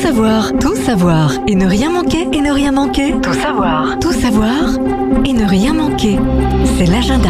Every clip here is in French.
tout savoir et ne rien manquer, et ne rien manquer. Tout savoir et ne rien manquer. C'est l'agenda.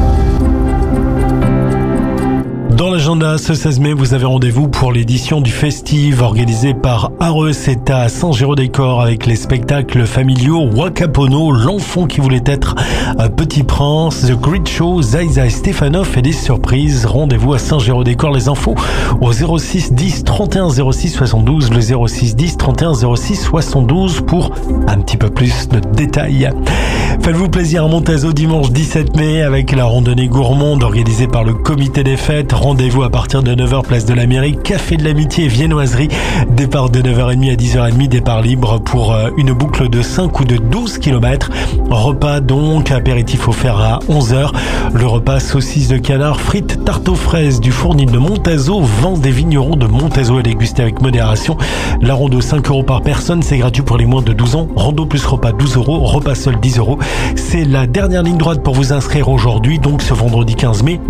Dans l'agenda, ce 16 mai, vous avez rendez-vous pour l'édition du Festive organisé par Areux. C'est à Saint-Géraud-des-Corps avec les spectacles familiaux Wakapono, l'enfant qui voulait être un petit prince, The Great Show, Zaïza et Stefanov et des surprises. Rendez-vous à Saint-Géraud-des-Corps. Les infos au 06 10 31 06 72, le 06 10 31 06 72 pour un petit peu plus de détails. Faites-vous plaisir à Montazo dimanche 17 mai avec la randonnée gourmande organisée par le comité des fêtes. Rendez-vous à partir de 9h, place de la mairie, café de l'amitié et viennoiserie. Départ de 9h30 à 10h30, départ libre pour une boucle de 5 ou de 12 km. Repas donc, apéritif offert à 11h. Le repas saucisse de canard, frites, tarte aux fraises du fournil de Montazo, vin des vignerons de Montazo à déguster avec modération. La rando 5 € par personne, c'est gratuit pour les moins de 12 ans. Rando plus repas 12 €, repas seul 10 €. C'est la dernière ligne droite pour vous inscrire aujourd'hui, donc ce vendredi 15 mai,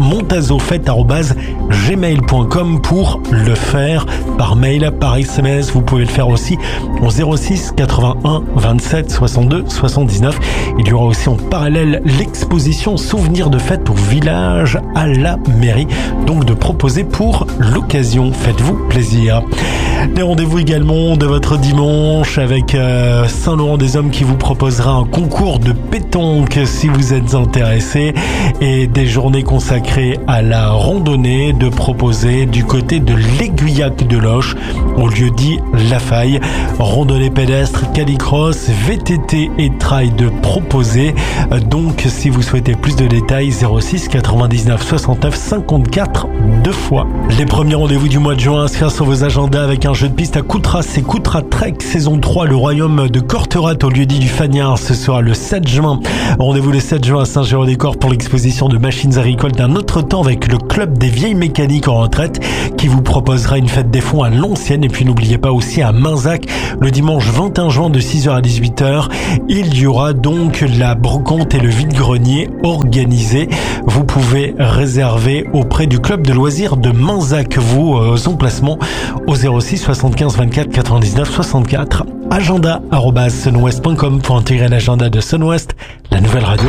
montazofête@gmail.com pour le faire par mail, par SMS. Vous pouvez le faire aussi au 06 81 27 62 79. Il y aura aussi en parallèle l'exposition Souvenirs de fête au village à la mairie, donc de proposer pour l'occasion. Faites-vous plaisir. Les rendez-vous également de votre dimanche avec Saint-Laurent-des-Hommes qui vous proposera un concours de pétanque si vous êtes intéressé, et des journées consacrées à la randonnée de proposer du côté de l'Aiguillac de Loches au lieu dit La Faille. Randonnée pédestre, calicross, VTT et trail de proposer. Donc si vous souhaitez plus de détails, 06 99 69 54 deux fois. Les premiers rendez-vous du mois de juin, inscrire sur vos agendas avec un jeu de piste à Coutras, c'est Coutras Trek saison 3, le royaume de Corterat au lieu-dit du Fagnard. Ce sera le 7 juin. Rendez-vous le 7 juin à Saint-Géraud-des-Corps pour l'exposition de machines agricoles d'un autre temps avec le club des vieilles mécaniques en retraite qui vous proposera une fête des fonds à l'ancienne. Et puis n'oubliez pas aussi à Mainzac le dimanche 21 juin de 6h à 18h. Il y aura donc la brocante et le vide-grenier organisés. Vous pouvez réserver auprès du club de loisirs de Mainzac vos emplacements au 06 75 24 99 64. agenda@sunwest.com pour intégrer l'agenda de Sunwest, la nouvelle radio.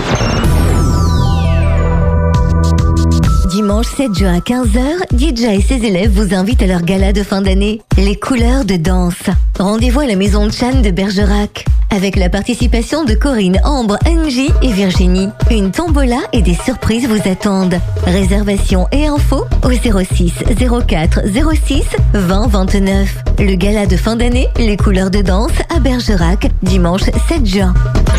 Dimanche 7 juin à 15h, DJ et ses élèves vous invitent à leur gala de fin d'année, Les couleurs de danse. Rendez-vous à la maison de Chan de Bergerac, avec la participation de Corinne, Ambre, Angie et Virginie. Une tombola et des surprises vous attendent. Réservation et infos au 06 04 06 20 29. Le gala de fin d'année, Les couleurs de danse à Bergerac, dimanche 7 juin.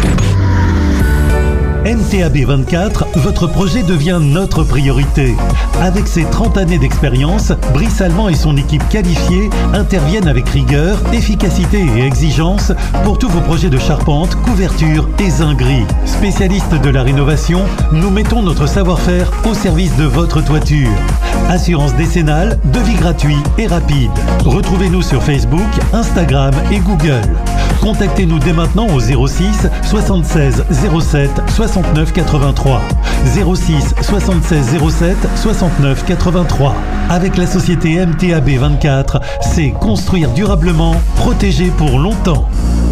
MTAB 24, votre projet devient notre priorité. Avec ses 30 années d'expérience, Brice Allemand et son équipe qualifiée interviennent avec rigueur, efficacité et exigence pour tous vos projets de charpente, couverture et zinguerie. Spécialistes de la rénovation, nous mettons notre savoir-faire au service de votre toiture. Assurance décennale, devis gratuit et rapide. Retrouvez-nous sur Facebook, Instagram et Google. Contactez-nous dès maintenant au 06 76 07 69 83. 06 76 07 69 83. Avec la société MTAB 24, c'est construire durablement, protéger pour longtemps.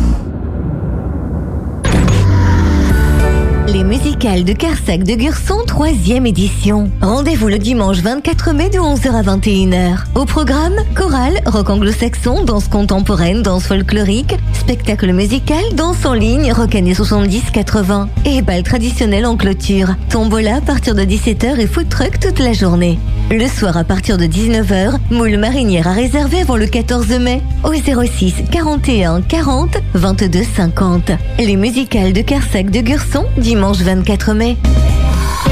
Les musicales de Carsac de Gurson, 3e édition. Rendez-vous le dimanche 24 mai de 11h à 21h. Au programme, chorale, rock anglo-saxon, danse contemporaine, danse folklorique, spectacle musical, danse en ligne, rock années 70-80 et bal traditionnel en clôture. Tombola à partir de 17h et food truck toute la journée. Le soir à partir de 19h, moule marinière à réserver avant le 14 mai au 06 41 40 22 50. Les musicales de Carsac de Gurson, dimanche 24 mai.